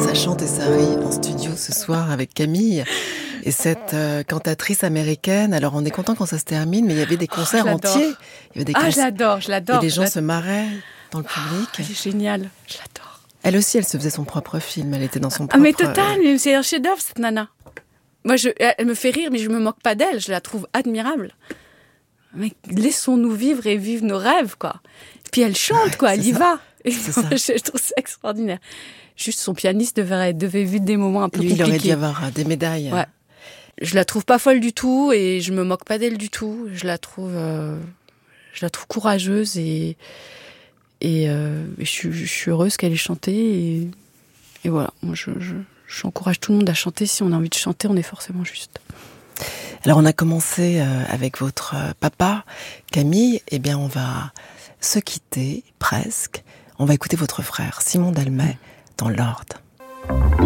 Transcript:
Ça chante et ça rit en studio ce soir avec Camille. Et cette cantatrice américaine, alors on est content quand ça se termine, mais il y avait des concerts entiers. Il y avait des je l'adore. Et les gens se marraient dans le public. C'est génial, je l'adore. Elle aussi, elle se faisait son propre film, elle était dans son propre... Ah mais total, c'est un chef-d'œuvre cette nana. Moi, elle me fait rire, mais je me moque pas d'elle, je la trouve admirable. Mais laissons-nous vivre et vivre nos rêves, quoi. Puis elle chante, quoi, elle y va. Et je trouve ça extraordinaire. Juste, son pianiste devait vivre des moments un peu compliqués. Il aurait dû avoir des médailles. Ouais. Je la trouve pas folle du tout et je me moque pas d'elle du tout. Je la trouve courageuse et je suis heureuse qu'elle ait chanté et voilà. Moi, j'encourage tout le monde à chanter. Si on a envie de chanter, on est forcément juste. Alors, on a commencé avec votre papa, Camille. Eh bien, on va se quitter, presque. On va écouter votre frère, Simon Dalmet, dans l'Ordre.